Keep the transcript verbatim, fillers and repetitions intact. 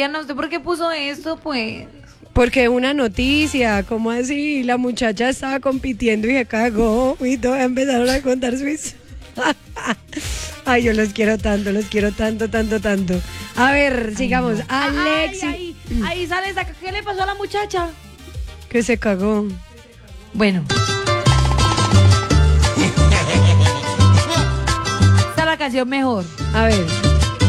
Liliana, ¿usted por qué puso esto, pues? Porque una noticia, ¿cómo así? La muchacha estaba compitiendo y se cagó. Y todos empezaron a contar su historia. Ay, yo los quiero tanto, los quiero tanto, tanto, tanto. A ver, sigamos. No. Alexi. Ay, ay, ahí sale esa. ¿Qué le pasó a la muchacha? Que se cagó. Bueno. Esta es la canción mejor. A ver.